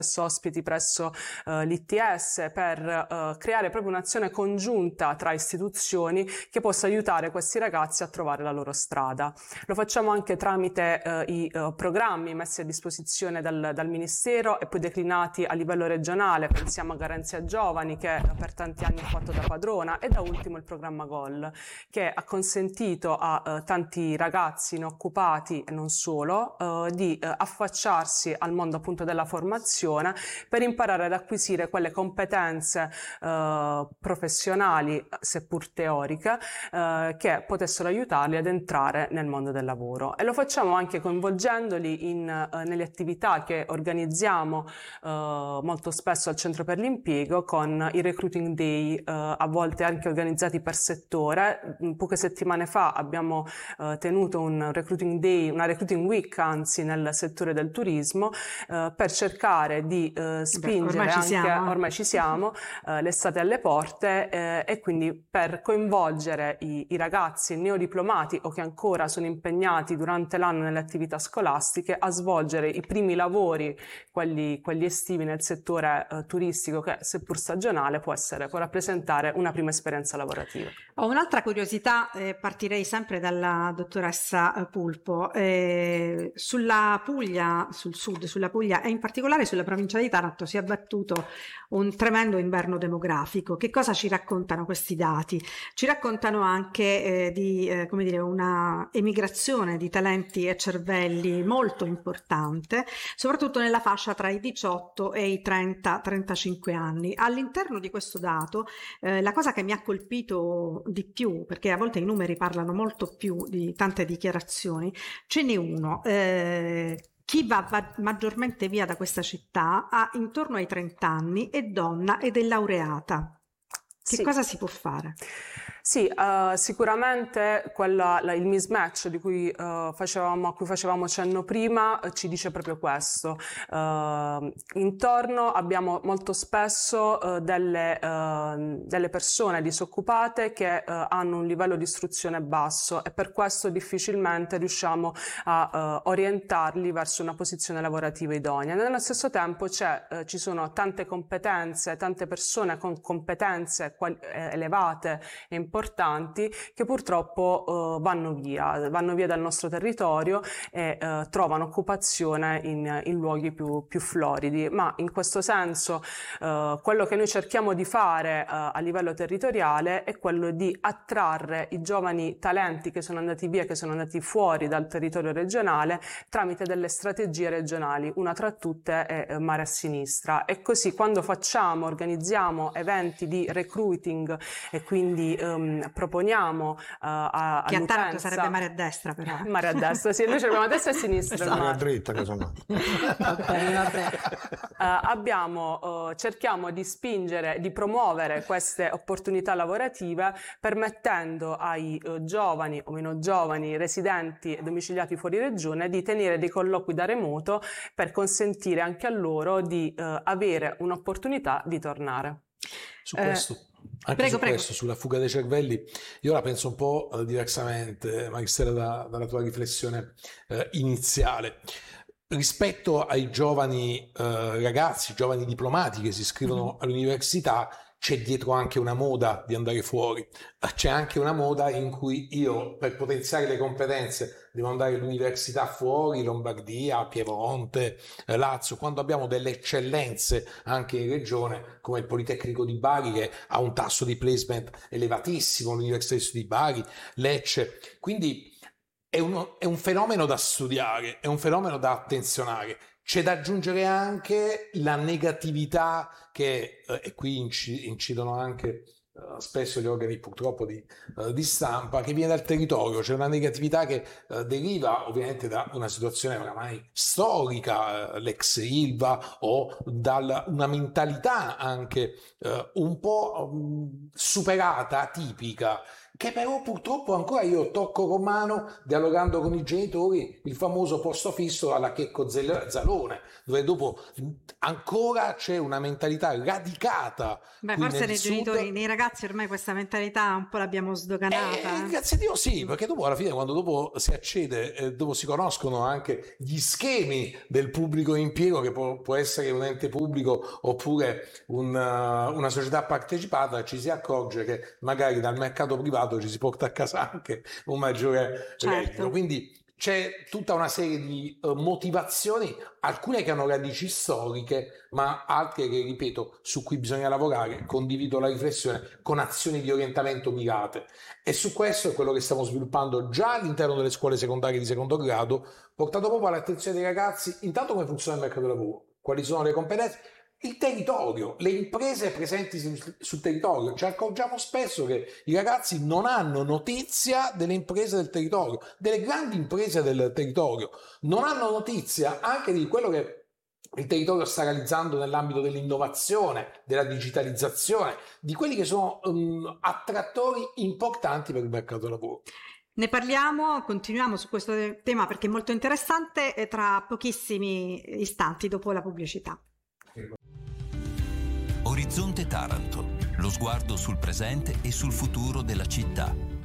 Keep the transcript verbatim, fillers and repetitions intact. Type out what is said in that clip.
ospiti presso uh, l'I T S per uh, creare proprio un'azione congiunta tra istituzioni che possa aiutare questi ragazzi a trovare la loro strada. Lo facciamo anche tramite uh, i uh, programmi messi a disposizione dal, dal Ministero e poi declinati a livello regionale. Pensiamo a Garanzia Giovani, che per tanti anni ha fatto da padrona, e da ultimo il programma Goal, che ha consentito a uh, tanti ragazzi inoccupati e non solo uh, di uh, affacciarsi al mondo appunto della formazione per imparare ad acquisire quelle competenze eh, professionali, seppur teoriche, eh, che potessero aiutarli ad entrare nel mondo del lavoro. E lo facciamo anche coinvolgendoli in, eh, nelle attività che organizziamo eh, molto spesso al Centro per l'Impiego, con i Recruiting Day, eh, a volte anche organizzati per settore. Poche settimane fa abbiamo eh, tenuto un Recruiting Day, una Recruiting Week anzi, nel settore del turismo, eh, per cercare di eh, spingere, Beh, ormai ci anche, siamo, ormai ci siamo, eh, l'estate alle porte, eh, e quindi per coinvolgere i, i ragazzi neodiplomati o che ancora sono impegnati durante l'anno nelle attività scolastiche a svolgere i primi lavori, quelli, quelli estivi nel settore eh, turistico, che seppur stagionale può essere, può rappresentare una prima esperienza lavorativa. Ho un'altra curiosità, eh, partirei sempre dalla dottoressa Pulpo, eh, sulla Puglia, sul sud, sulla Puglia e in particolare sulla provincia di Taranto si è abbattuto un tremendo inverno demografico. Che cosa ci raccontano questi dati? Ci raccontano anche eh, di eh, come dire, una emigrazione di talenti e cervelli molto importante, soprattutto nella fascia tra i diciotto e i trenta trentacinque anni. All'interno di questo dato eh, la cosa che mi ha colpito di più, perché a volte i numeri parlano molto più di tante dichiarazioni, ce n'è uno. Eh, Chi va, va maggiormente via da questa città ha intorno ai trenta anni, è donna ed è laureata. Che Sì. cosa si può fare? Sì, uh, sicuramente quella, la, il mismatch di cui, uh, facevamo, a cui facevamo cenno prima uh, ci dice proprio questo. Uh, intorno abbiamo molto spesso uh, delle, uh, delle persone disoccupate che uh, hanno un livello di istruzione basso, e per questo difficilmente riusciamo a uh, orientarli verso una posizione lavorativa idonea. Nello stesso tempo c'è, uh, ci sono tante competenze, tante persone con competenze quali, eh, elevate e importanti che purtroppo uh, vanno via, vanno via dal nostro territorio e uh, trovano occupazione in, in luoghi più, più floridi. Ma in questo senso uh, quello che noi cerchiamo di fare uh, a livello territoriale è quello di attrarre i giovani talenti che sono andati via, che sono andati fuori dal territorio regionale, tramite delle strategie regionali. Una tra tutte è Mare a Sinistra, e così quando facciamo, organizziamo eventi di recruiting e quindi um, proponiamo uh, a, che a all'utenza... Taranto sarebbe mare a destra, però. Mare a destra, sì, noi ci abbiamo a destra e a sinistra. Esatto. Mare a dritta, che sono. Va bene, va bene. Uh, abbiamo, uh, cerchiamo di spingere, di promuovere queste opportunità lavorative, permettendo ai uh, giovani o meno giovani residenti e domiciliati fuori regione di tenere dei colloqui da remoto, per consentire anche a loro di uh, avere un'opportunità di tornare. Su questo, eh, anche prego, su prego. questo, sulla fuga dei cervelli, io la penso un po' eh, diversamente, Magistella, da, dalla tua riflessione eh, iniziale. Rispetto ai giovani eh, ragazzi, giovani diplomati che si iscrivono mm-hmm. all'università, c'è dietro anche una moda di andare fuori, c'è anche una moda in cui io, per potenziare le competenze, devo andare all'università fuori, Lombardia, Piemonte, Lazio, quando abbiamo delle eccellenze anche in regione, come il Politecnico di Bari, che ha un tasso di placement elevatissimo, l'Università di Bari, Lecce. Quindi è, uno, è un fenomeno da studiare, è un fenomeno da attenzionare. C'è da aggiungere anche la negatività che, eh, e qui inci, incidono anche eh, spesso gli organi purtroppo di, eh, di stampa, che viene dal territorio. C'è una negatività che eh, deriva ovviamente da una situazione oramai storica, eh, l'ex Ilva, o da una mentalità anche eh, un po' um, superata, atipica, che però purtroppo ancora io tocco con mano, dialogando con i genitori, il famoso posto fisso alla Checco Zalone, dove dopo ancora c'è una mentalità radicata. Beh, forse nei sud... genitori, nei ragazzi ormai questa mentalità un po' l'abbiamo sdoganata. Eh, grazie a Dio sì, perché dopo alla fine, quando dopo si accede, eh, dopo si conoscono anche gli schemi del pubblico impiego, che può, può essere un ente pubblico oppure un, uh, una società partecipata, ci si accorge che magari dal mercato privato ci si porta a casa anche un maggiore certo. reddito. Quindi c'è tutta una serie di uh, motivazioni, alcune che hanno radici storiche, ma altre che, ripeto, su cui bisogna lavorare. Condivido la riflessione con azioni di orientamento mirate. E su questo è quello che stiamo sviluppando già all'interno delle scuole secondarie di secondo grado, portato proprio all'attenzione dei ragazzi, intanto come funziona il mercato del lavoro, quali sono le competenze, il territorio, le imprese presenti sul, sul territorio. Ci accorgiamo spesso che i ragazzi non hanno notizia delle imprese del territorio, delle grandi imprese del territorio, non hanno notizia anche di quello che il territorio sta realizzando nell'ambito dell'innovazione, della digitalizzazione, di quelli che sono um, attrattori importanti per il mercato del lavoro. Ne parliamo, continuiamo su questo tema perché è molto interessante, tra pochissimi istanti dopo la pubblicità. Orizzonte Taranto, lo sguardo sul presente e sul futuro della città.